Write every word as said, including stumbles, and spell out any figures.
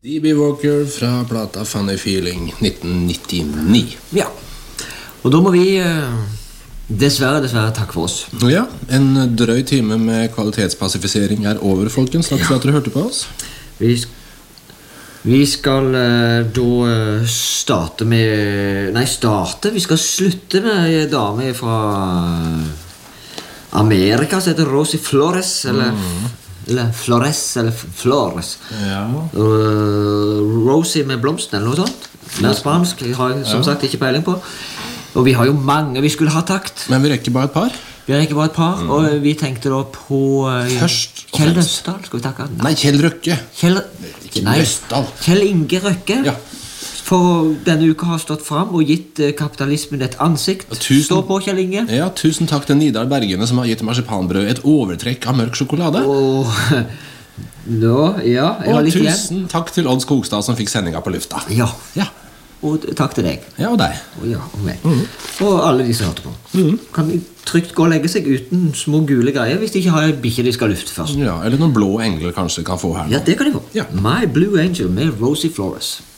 D B Walker fra plata Funny Feeling nitten nittini. Ja, og da må vi eh, dessverre, dessverre takke for oss. Ja, en drøy time med kvalitetspassifisering er over, folkens. Takk for at dere hørte på oss. Vi, vi skal eh, da eh, starte med... Nei, starte? Vi skal slutte med en dame fra Amerika som heter Rosie Flores, eller... Mm. Eller Flores, eller Flores. Ja. Uh, Rosie med blomsten, eller noe sånt. Mer spansk, jeg har som ja. sagt ikke peiling på. Og vi har jo mange vi skulle ha takt. Men vi rekker bare et par. Vi rekker bare et par, mm. og vi tenkte da på uh, Først Kjell Nøstdal, skal vi takke? Nei, Kjell Røkke. Kjell, ikke nei, Nøstdal. Kjell Inge Røkke. Ja. For denne uka har stått frem og gitt uh, kapitalismen et ansikt. Tusen, Stå på, Kjell Inge. Ja, tusen takk til Nidar Bergene som har gitt marsipanbrød et overtrekk av mørk sjokolade. Og nå, ja, jeg har og litt igjen. tusen takk til Odd Skogstad som fikk sendinga på lufta. Ja. Ja. Og takk til deg. Ja, og deg. Og ja, og meg. Mm. Og alle de som hørte på. Mm. Kan de trygt gå og legge seg uten små gule greier hvis de ikke har en bikkje de skal lufte først. Ja, eller noen blå engler kanskje kan få her nå. Ja, det kan de få. Ja. My Blue Angel med Rosie Flores.